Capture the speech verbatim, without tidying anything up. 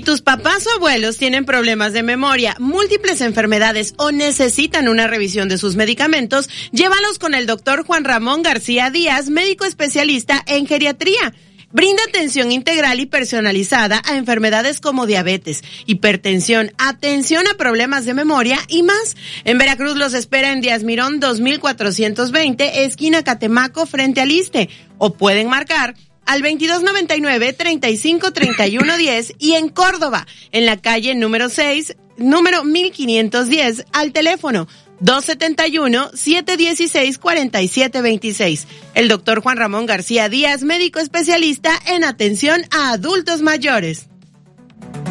tus papás o abuelos tienen problemas de memoria, múltiples enfermedades o necesitan una revisión de sus medicamentos, llévalos con el doctor Juan Ramón García Díaz, médico especialista en geriatría. Brinda atención integral y personalizada a enfermedades como diabetes, hipertensión, atención a problemas de memoria y más. En Veracruz los espera en Díaz Mirón dos mil cuatrocientos veinte, esquina Catemaco, frente al ISSSTE. O pueden marcar al veintidós noventa y nueve, treinta y cinco, treinta y uno diez y en Córdoba, en la calle número seis, número mil quinientos diez, al teléfono dos setenta y uno, siete dieciséis, cuarenta y siete veintiséis. El doctor Juan Ramón García Díaz, médico especialista en atención a adultos mayores.